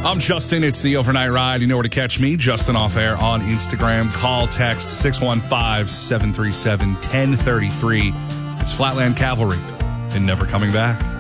I'm Justin. It's the Overnight Ride. You know where to catch me, Justin Off Air on Instagram. Call, text 615-737-1033. It's Flatland Cavalry and Never Coming Back.